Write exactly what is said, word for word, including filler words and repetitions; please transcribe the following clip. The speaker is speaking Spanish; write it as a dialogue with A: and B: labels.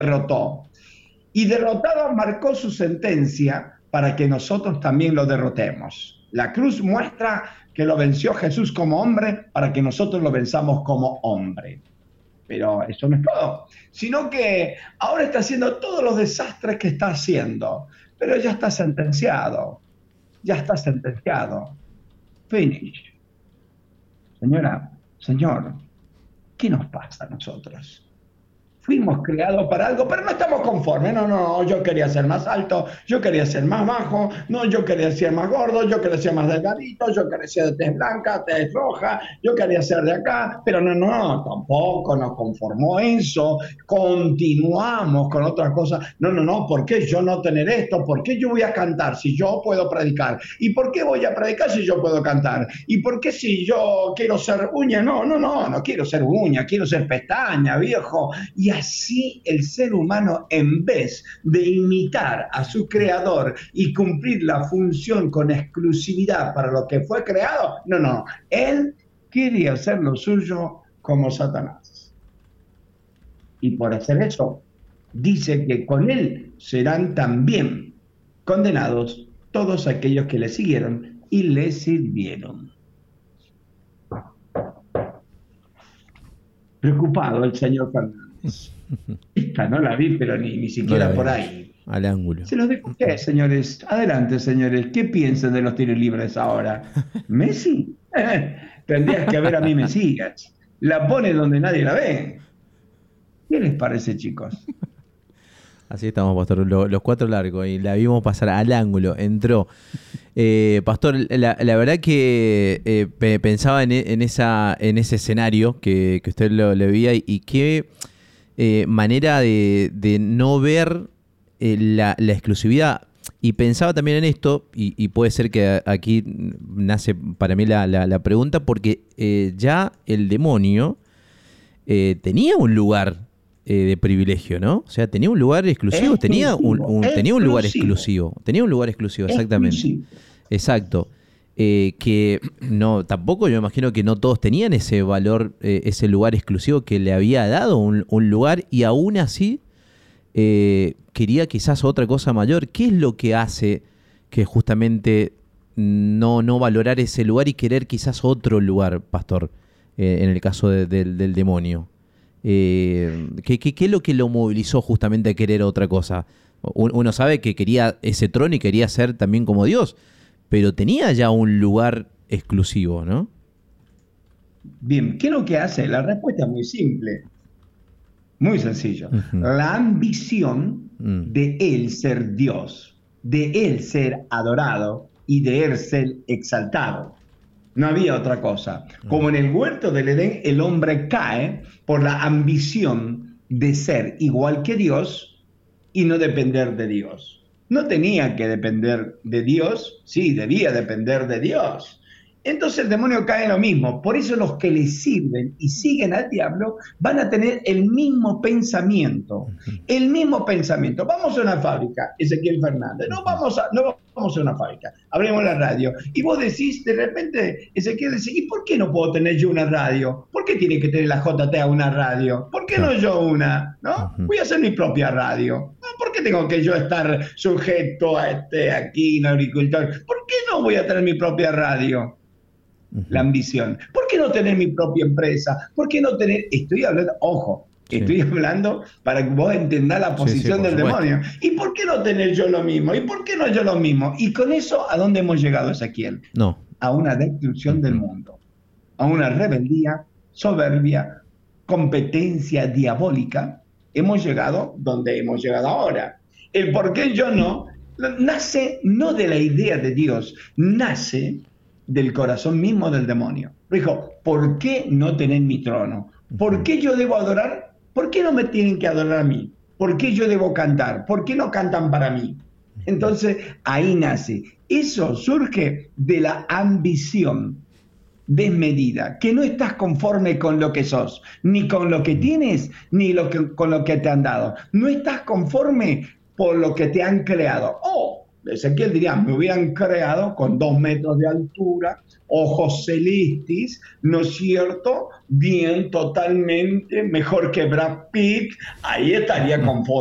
A: derrotó. Y derrotado marcó su sentencia para que nosotros también lo derrotemos. La cruz muestra que lo venció Jesús como hombre para que nosotros lo venzamos como hombre. Pero eso no es todo, sino que ahora está haciendo todos los desastres que está haciendo, pero ya está sentenciado, ya está sentenciado. Finish. Señora, señor, ¿qué nos pasa a nosotros? Fuimos creados para algo, pero no estamos conformes. No, no, yo quería ser más alto, yo quería ser más bajo, no, yo quería ser más gordo, yo quería ser más delgadito, yo quería ser de tez blanca, tez roja, yo quería ser de acá, pero no, no, tampoco nos conformó eso. Continuamos con otras cosas. No, no, no, ¿por qué yo no tener esto? ¿Por qué yo voy a cantar si yo puedo predicar? ¿Y por qué voy a predicar si yo puedo cantar? ¿Y por qué si yo quiero ser uña? No, no, no, no quiero ser uña, quiero ser pestaña, viejo. Y así el ser humano, en vez de imitar a su creador y cumplir la función con exclusividad para lo que fue creado, no, no, él quiere hacer lo suyo como Satanás. Y por hacer eso, dice que con él serán también condenados todos aquellos que le siguieron y le sirvieron. Preocupado el señor Fernández. Esta no la vi, pero ni, ni siquiera no por ahí.
B: Al ángulo.
A: Se los dejo a ustedes, señores. Adelante, señores. ¿Qué piensan de los tiros libres ahora? ¿Messi? Tendrías que ver a mí, me sigas. La pone donde nadie la ve. ¿Qué les parece, chicos?
B: Así estamos, Pastor. Los, los cuatro largos. Y la vimos pasar al ángulo. Entró. Eh, Pastor, la, la verdad que eh, pensaba en, en, esa, en ese escenario que, que usted lo, lo veía y, y qué eh, manera de, de no ver eh, la, la exclusividad. Y pensaba también en esto, y, y puede ser que aquí nace para mí la, la, la pregunta, porque eh, ya el demonio eh, tenía un lugar eh, de privilegio, ¿no? O sea, tenía un lugar exclusivo, exclusivo tenía un, un tenía un lugar exclusivo, tenía un lugar exclusivo, exactamente. Exclusivo. Exacto. Eh, que no, tampoco yo me imagino que no todos tenían ese valor, eh, ese lugar exclusivo que le había dado un, un lugar, y aún así eh, quería quizás otra cosa mayor. ¿Qué es lo que hace que justamente no, no valorar ese lugar y querer quizás otro lugar, Pastor, eh, en el caso de, de, del demonio? Eh, ¿qué, qué, ¿Qué es lo que lo movilizó justamente a querer otra cosa? Uno sabe que quería ese trono y quería ser también como Dios, pero tenía ya un lugar exclusivo, ¿no?
A: Bien, ¿qué es lo que hace? La respuesta es muy simple, muy sencillo. Uh-huh. La ambición uh-huh. de él ser Dios, de él ser adorado y de él ser exaltado. No había otra cosa. Como en el huerto del Edén, el hombre cae por la ambición de ser igual que Dios y no depender de Dios. No tenía que depender de Dios, sí, debía depender de Dios. Entonces el demonio cae en lo mismo. Por eso los que le sirven y siguen al diablo van a tener el mismo pensamiento. El mismo pensamiento. Vamos a una fábrica, Ezequiel Fernández. No vamos a, no vamos a una fábrica. Abrimos la radio. Y vos decís, de repente, Ezequiel dice, ¿y por qué no puedo tener yo una radio? ¿Por qué tiene que tener la J T A una radio? ¿Por qué no yo una? ¿No? Voy a hacer mi propia radio. ¿Por qué tengo que yo estar sujeto a este aquí, un agricultor? ¿Por qué no voy a tener mi propia radio? La ambición. ¿Por qué no tener mi propia empresa? ¿Por qué no tener...? Estoy hablando, ojo, sí. estoy hablando para que vos entendás la posición sí, sí, del supuesto. demonio. ¿Y por qué no tener yo lo mismo? ¿Y por qué no yo lo mismo? Y con eso, ¿a dónde hemos llegado, Ezequiel?
B: No.
A: A una destrucción uh-huh. del mundo. A una rebeldía, soberbia, competencia diabólica. Hemos llegado donde hemos llegado ahora. El por qué yo no, nace no de la idea de Dios, nace del corazón mismo del demonio. Dijo, ¿por qué no tener mi trono? ¿Por qué yo debo adorar? ¿Por qué no me tienen que adorar a mí? ¿Por qué yo debo cantar? ¿Por qué no cantan para mí? Entonces, ahí nace. Eso surge de la ambición desmedida, que no estás conforme con lo que sos, ni con lo que tienes, ni lo que, con lo que te han dado. No estás conforme por lo que te han creado. Oh, Ezequiel diría, me hubieran creado con dos metros de altura, ojos celestes, ¿no es cierto? Bien, totalmente, mejor que Brad Pitt, ahí estaría conforme.